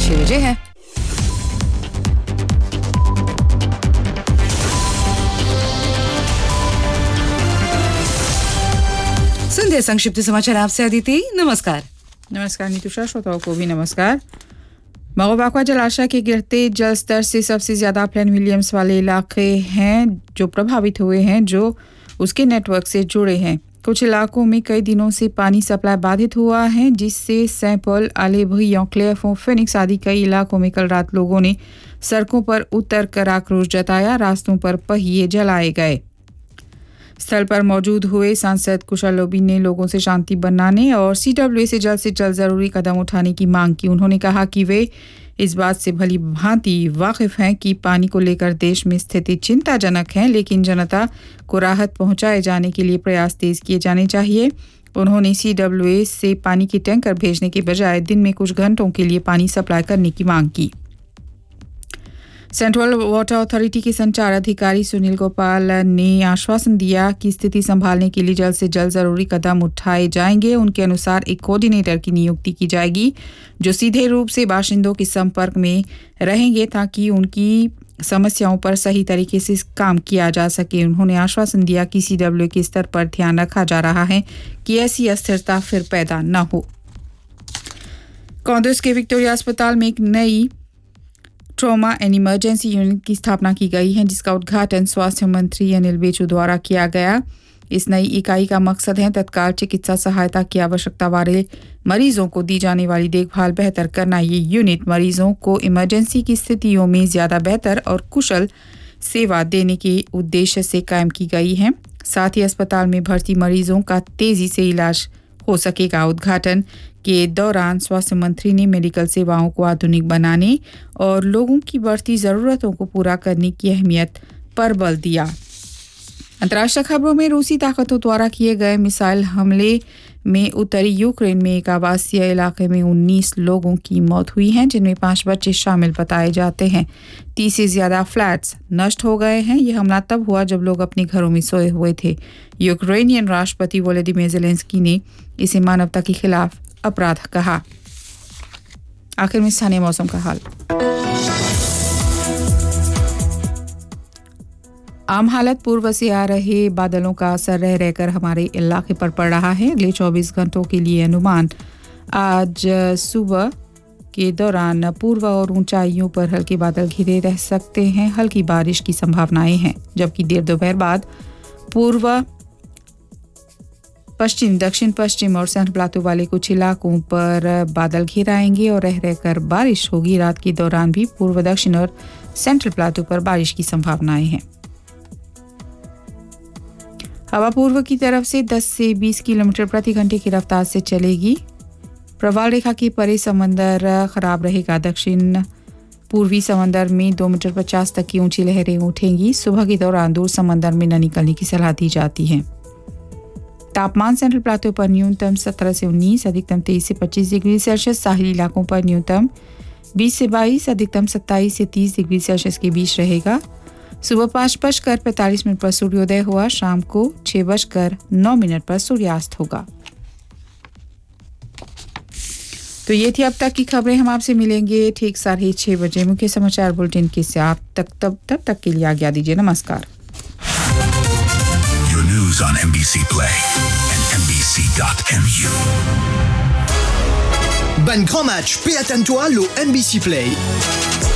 6 बजे है। सुनते संक्षिप्त समाचार आपसे अदिति। नमस्कार। नमस्कार नीतूषा, श्रोताओं को भी नमस्कार। मगोबाकवा जलाशय के गिरते जल स्तर से सबसे ज्यादा प्लेन विलियम्स वाले इलाके हैं जो प्रभावित हुए हैं, जो उसके नेटवर्क से जुड़े हैं। कुछ इलाकों में कई दिनों से पानी सप्लाई बाधित हुआ है, जिससे सेंट पॉल, आलेभई, क्लेफ और फिनिक्स आदि कई इलाकों में कल रात लोगों ने सड़कों पर उतर कर आक्रोश जताया। रास्तों पर पहिए जलाए गए। स्थल पर मौजूद हुए सांसद कुशल लोबी ने लोगों से शांति बनाने और सीडब्ल्यूए से जल्द जरूरी कदम उठाने की मांग की। उन्होंने कहा कि वे इस बात से भली भांति वाकिफ हैं कि पानी को लेकर देश में स्थिति चिंताजनक है, लेकिन जनता को राहत पहुंचाए जाने के लिए प्रयास तेज किए जाने चाहिए। उन्होंने सीडब्ल्यूए से पानी के टैंकर भेजने के बजाय दिन में कुछ घंटों के लिए पानी सप्लाई करने की मांग की। सेंट्रल वाटर अथॉरिटी के संचार अधिकारी सुनील गोपाल ने आश्वासन दिया कि स्थिति संभालने के लिए जल्द से जल्द जरूरी कदम उठाए जाएंगे। उनके अनुसार एक कोऑर्डिनेटर की नियुक्ति की जाएगी जो सीधे रूप से बाशिंदों के संपर्क में रहेंगे ताकि उनकी समस्याओं पर सही तरीके से काम किया जा सके। उन्होंने आश्वासन दिया कि सीडब्ल्यू के स्तर पर ध्यान रखा जा रहा है कि ऐसी अस्थिरता फिर पैदा न हो। कांग्रेस के विक्टोरिया अस्पताल में एक नई ट्रॉमा एंड इमरजेंसी यूनिट की स्थापना की गई है, जिसका उद्घाटन स्वास्थ्य मंत्री अनिल बेचू द्वारा किया गया। इस नई इकाई का मकसद है तत्काल चिकित्सा सहायता की आवश्यकता वाले मरीजों को दी जाने वाली देखभाल बेहतर करना। ये यूनिट मरीजों को इमरजेंसी की स्थितियों में ज्यादा बेहतर और कुशल सेवा देने के उद्देश्य से कायम की गई है। साथ ही अस्पताल में भर्ती मरीजों का तेजी से इलाज हो सकेगा। उद्घाटन के दौरान स्वास्थ्य मंत्री ने मेडिकल सेवाओं को आधुनिक बनाने और लोगों की बढ़ती ज़रूरतों को पूरा करने की अहमियत पर बल दिया। अंतर्राष्ट्रीय खबरों में रूसी ताकतों द्वारा किए गए मिसाइल हमले में उत्तरी यूक्रेन में एक आवासीय इलाके में 19 लोगों की मौत हुई है, जिनमें 5 बच्चे शामिल बताए जाते हैं। 30 से ज्यादा फ्लैट्स नष्ट हो गए हैं। यह हमला तब हुआ जब लोग अपने घरों में सोए हुए थे। यूक्रेनियन राष्ट्रपति वोलोदिमीर ज़ेलेंस्की ने इसे मानवता के खिलाफ अपराध कहा। आखिर में स्थानीय मौसम का हाल। आम हालत पूर्व से आ रहे बादलों का असर रह रहकर हमारे इलाके पर पड़ रहा है। अगले 24 घंटों के लिए अनुमान आज सुबह के दौरान पूर्व और ऊंचाइयों पर हल्के बादल घिरे रह सकते हैं। हल्की बारिश की संभावनाएं हैं, जबकि देर दोपहर बाद पूर्व, पश्चिम, दक्षिण पश्चिम और सेंट्रल प्लाटू वाले कुछ इलाकों पर बादल घिर आएंगे और रह रहकर बारिश होगी। रात के दौरान भी पूर्व, दक्षिण और सेंट्रल प्लाटू पर बारिश की संभावनाएं हैं। हवा पूर्व की तरफ से 10 से 20 किलोमीटर प्रति घंटे की रफ्तार से चलेगी। प्रवाल रेखा के परे समंदर खराब रहेगा। दक्षिण पूर्वी समंदर में 2 मीटर 50 तक की ऊंची लहरें उठेंगी। सुबह के दौरान दूर समंदर में न निकलने की सलाह दी जाती है। तापमान सेंट्रल प्लाटू पर न्यूनतम 17 से 19, अधिकतम 23 से 25 डिग्री सेल्सियस। साहिली इलाकों पर न्यूनतम 20 से 22, अधिकतम 27 से 30 डिग्री सेल्सियस के बीच रहेगा। सुबह 5:45 पर सूर्योदय हुआ। शाम को 6:09 पर सूर्यास्त होगा। तो ये थी अब तक की खबरें। हम आपसे मिलेंगे ठीक 6:30 बजे मुख्य समाचार बुलेटिन के साथ। तब तक के लिए आज्ञा दीजिए। नमस्कार। Your news on NBC Play and NBC.mu. Ban Grand Match, paie à toi, l'eau NBC Play.